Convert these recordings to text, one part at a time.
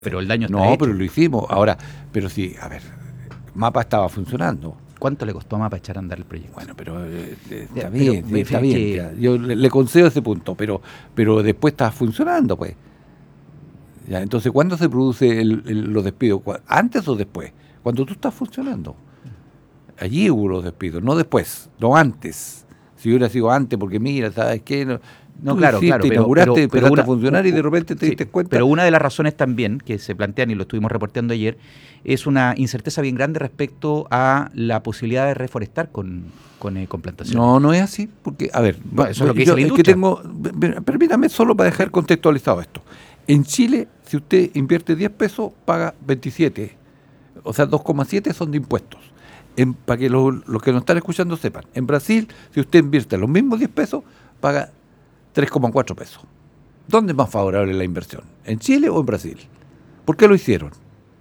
Pero el daño está No, hecho. pero lo hicimos. Ahora, pero sí, a ver, Mapa estaba funcionando. ¿Cuánto le costó a Mapa echar a andar el proyecto? Bueno, pero está Ya, bien, pero, está es bien. que- Ya. Yo le concedo ese punto, pero después está funcionando, pues. Ya, entonces, ¿cuándo se produce los despidos? ¿Antes o después? Cuando tú estás funcionando. Allí hubo los despidos, no después, no antes. Si hubiera sido antes, porque mira, ¿sabes qué? No, Tú claro, hiciste, claro, inauguraste, empezaste una- a funcionar y de repente te sí, diste cuenta. Pero una de las razones también que se plantean, y lo estuvimos reporteando ayer, es una incerteza bien grande respecto a la posibilidad de reforestar con plantaciones. No, no es así, porque, a ver, Bueno, eso es lo que dice la es que industria. permítame solo para dejar contextualizado esto. En Chile, si usted invierte 10 pesos, paga 27, o sea, 2,7 son de impuestos. Para que los que nos están escuchando sepan, en Brasil, si usted invierte los mismos 10 pesos, paga 3,4 pesos. ¿Dónde es más favorable la inversión? ¿En Chile o en Brasil? ¿Por qué lo hicieron?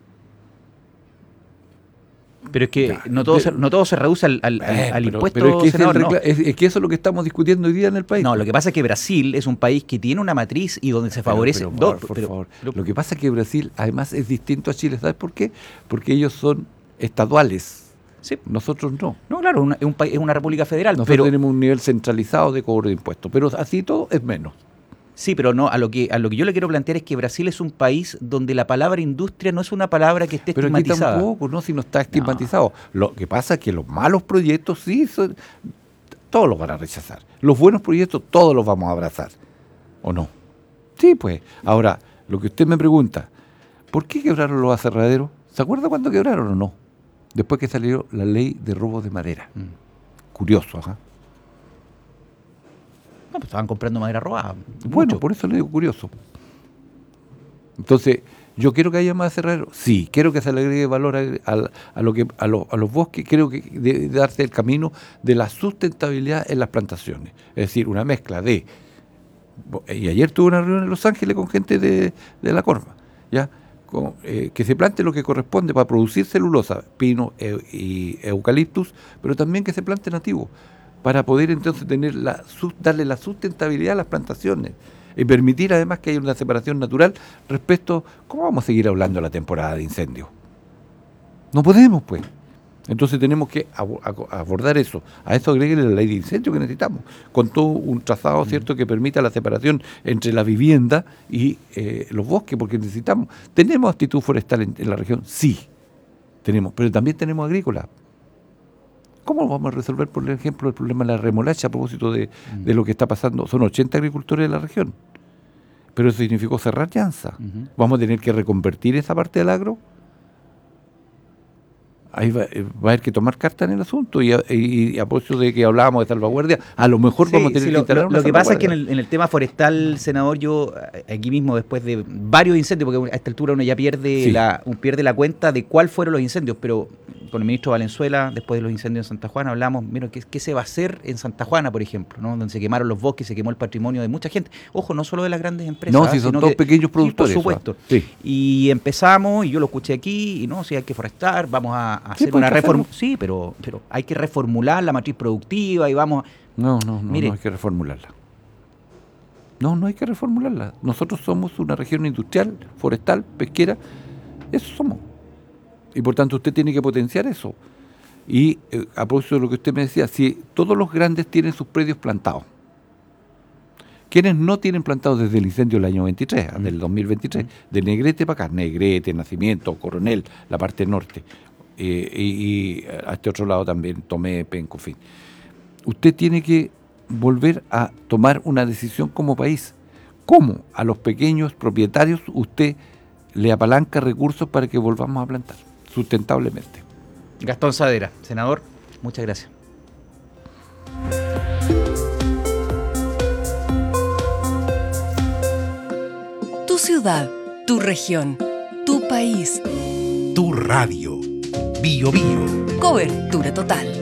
Pero es que Ya, no todo se reduce al impuesto, pero es que senador, no. es que eso es lo que estamos discutiendo hoy día en el país. No, lo que pasa es que Brasil es un país que tiene una matriz y donde se favorece... Por favor. Lo que pasa es que Brasil además es distinto a Chile. ¿Sabes por qué? Porque ellos son estaduales. Sí. Nosotros no. No, claro, es un país, es una república federal. Nosotros tenemos un nivel centralizado de cobro de impuestos, pero así todo es menos. Sí, pero no, a lo que yo le quiero plantear es que Brasil es un país donde la palabra industria no es una palabra que esté Pero aquí estigmatizada. tampoco, ¿no? Si no está estigmatizado. Lo que pasa es que los malos proyectos sí, todos los van a rechazar. Los buenos proyectos todos los vamos a abrazar. ¿O no? Sí, pues. Ahora, lo que usted me pregunta, ¿por qué quebraron los aserraderos? ¿Se acuerda cuándo quebraron o no? Después que salió la ley de robo de madera. Curioso, ajá. No, pues estaban comprando madera robada. Bueno, mucho. por eso le digo curioso. Entonces, ¿yo quiero que haya más aserraderos? Sí, quiero que se le agregue valor a los bosques. Creo que debe darse el camino de la sustentabilidad en las plantaciones. Es decir, una mezcla de... Y ayer tuve una reunión en Los Ángeles con gente de la Corma, ¿ya? Que se plante lo que corresponde para producir celulosa, pino y eucaliptus, pero también que se plante nativo, para poder entonces tener darle la sustentabilidad a las plantaciones y permitir además que haya una separación natural respecto, ¿cómo vamos a seguir hablando de la temporada de incendios? No podemos, pues. Entonces tenemos que abordar eso. A eso agreguele la ley de incendios que necesitamos, con todo un trazado, ¿cierto?, que permita la separación entre la vivienda y los bosques, porque necesitamos. ¿Tenemos actitud forestal en la región? Sí, tenemos, pero también tenemos agrícola. ¿Cómo vamos a resolver, por ejemplo, el problema de la remolacha a propósito de lo que está pasando? Son 80 agricultores de la región, pero eso significó cerrar Llanza. ¿Vamos a tener que reconvertir esa parte del agro? Ahí va a haber que tomar carta en el asunto y a propósito de que hablábamos de salvaguardia, a lo mejor Sí, vamos a tener que instalar una Lo que pasa es que salvaguardia. en el tema forestal, senador, yo aquí mismo después de varios incendios, porque a esta altura uno ya pierde, Sí. pierde la cuenta de cuál fueron los incendios, pero con el ministro Valenzuela, después de los incendios en Santa Juana, hablamos, mira, ¿qué se va a hacer en Santa Juana, por ejemplo, ¿no? Donde se quemaron los bosques, se quemó el patrimonio de mucha gente. Ojo, no solo de las grandes empresas. No, si son sino todos que- pequeños productores. Sí, por supuesto. Sí. Y empezamos, y yo lo escuché aquí, y no, si hay que forestar, vamos a Sí, hacer pues, una hay que reforma. hacerlo. Sí, pero hay que reformular la matriz productiva y vamos... No Mire. hay que reformularla. No hay que reformularla. Nosotros somos una región industrial, forestal, pesquera. Eso somos. Y por tanto usted tiene que potenciar eso. Y a propósito de lo que usted me decía, si todos los grandes tienen sus predios plantados, ¿quiénes no tienen plantados desde el incendio del año 23, del 2023? De Negrete para acá, Negrete, Nacimiento, Coronel, la parte norte, y a este otro lado también, Tomé, Penco, en fin. Usted tiene que volver a tomar una decisión como país. ¿Cómo a los pequeños propietarios usted le apalanca recursos para que volvamos a plantar sustentablemente? Gastón Sadera, senador, muchas gracias. Tu ciudad, tu región, tu país. Tu radio. Bio Bio. Cobertura total.